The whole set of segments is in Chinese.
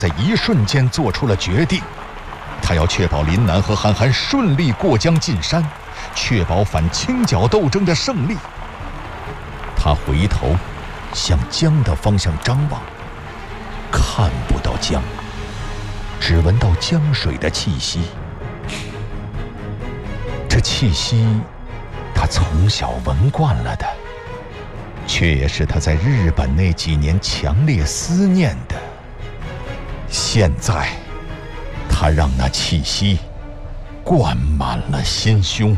在一瞬间做出了决定，他要确保林南和韩寒顺利过江进山，确保反清剿斗争的胜利。他回头向江的方向张望，看不到江，只闻到江水的气息。这气息他从小闻惯了的，却也是他在日本那几年强烈思念的。现在他让那气息灌满了心胸。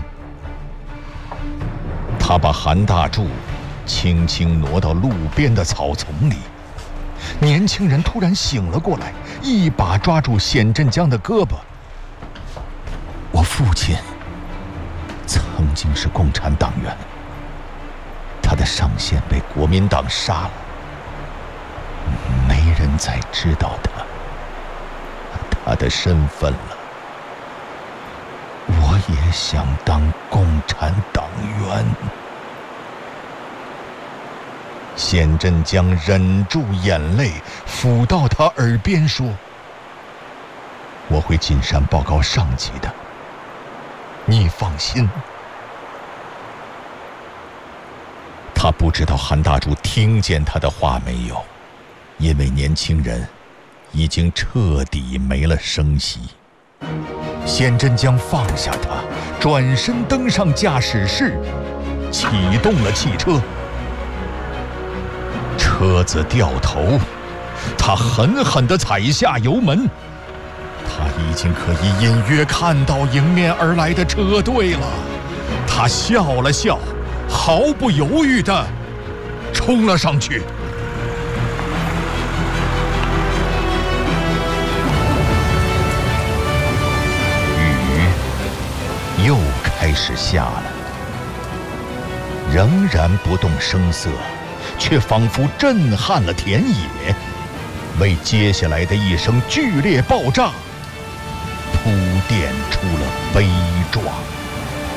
他把韩大柱轻轻挪到路边的草丛里，年轻人突然醒了过来，一把抓住显振江的胳膊。我父亲曾经是共产党员，他的上线被国民党杀了，没人再知道他的身份了。我也想当共产党员。显振江忍住眼泪，抚到他耳边说：“我会进山报告上级的，你放心。”他不知道韩大柱听见他的话没有，因为年轻人已经彻底没了声息。显振江放下他，转身登上驾驶室，启动了汽车。车子掉头，他狠狠地踩下油门。他已经可以隐约看到迎面而来的车队了。他笑了笑，毫不犹豫地冲了上去。雨又开始下了，仍然不动声色，却仿佛震撼了田野，为接下来的一声剧烈爆炸铺垫出了悲壮。